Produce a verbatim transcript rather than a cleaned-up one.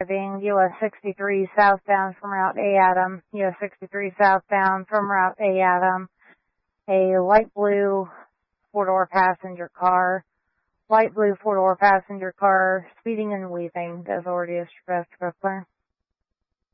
driving U S sixty-three southbound from Route A Adam, U S sixty-three southbound from Route A Adam, a light blue four-door passenger car, light blue four-door passenger car, speeding and weaving. Does already is Brooklyn.